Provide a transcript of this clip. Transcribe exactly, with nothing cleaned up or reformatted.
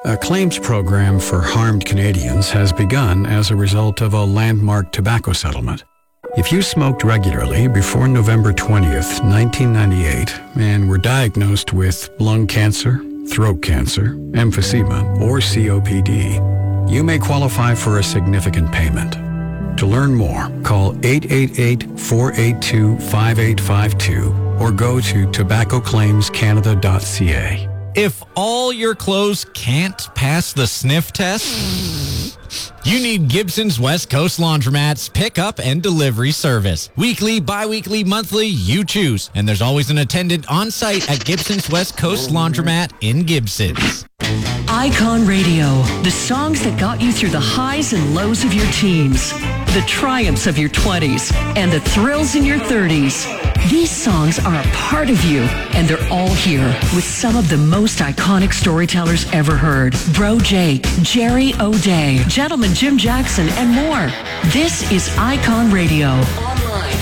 A claims program for harmed Canadians has begun as a result of a landmark tobacco settlement. If you smoked regularly before November twentieth, nineteen ninety-eight, and were diagnosed with lung cancer, throat cancer, emphysema, or C O P D, you may qualify for a significant payment. To learn more, call eight eight eight, four eight two, five eight five two or go to tobacco claims canada dot c a. If all your clothes can't pass the sniff test, you need Gibson's West Coast Laundromat's pickup and delivery service. Weekly, bi-weekly, monthly, you choose. And there's always an attendant on site at Gibson's West Coast Laundromat in Gibson's. Icon Radio, the songs that got you through the highs and lows of your teens, the triumphs of your twenties, and the thrills in your thirties. These songs are a part of you, and they're all here with some of the most iconic storytellers ever heard. Bro Jake, Jerry O'Day, Gentleman Jim Jackson, and more. This is Icon Radio.